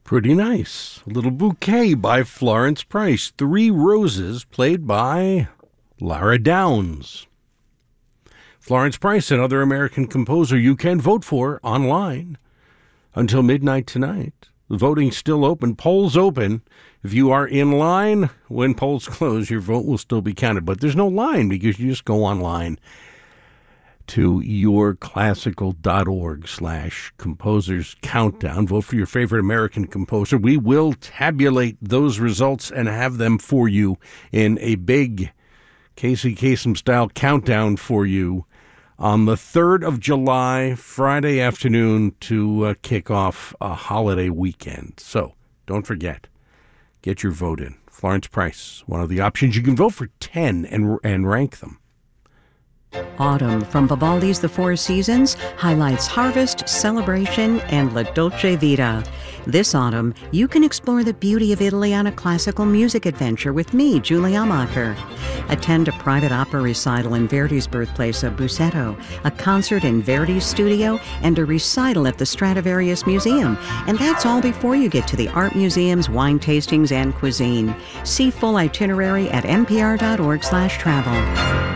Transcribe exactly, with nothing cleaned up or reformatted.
Pretty nice. A Little Bouquet by Florence Price. Three Roses, played by Lara Downs. Florence Price, another American composer you can vote for online until midnight tonight. The voting's still open. Polls open. If you are in line when polls close, your vote will still be counted. But there's no line because you just go online to yourclassical.org slash composers countdown. Vote for your favorite American composer. We will tabulate those results and have them for you in a big Casey Kasem style countdown for you on the third of July, Friday afternoon, to uh, kick off a holiday weekend. So don't forget, get your vote in. Florence Price, one of the options. You can vote for ten and and rank them. Autumn from Vivaldi's The Four Seasons highlights harvest, celebration, and La Dolce Vita. This autumn, you can explore the beauty of Italy on a classical music adventure with me, Julie Amacher. Attend a private opera recital in Verdi's birthplace of Busseto, a concert in Verdi's studio, and a recital at the Stradivarius Museum. And that's all before you get to the art museums, wine tastings, and cuisine. See full itinerary at npr.org slash travel.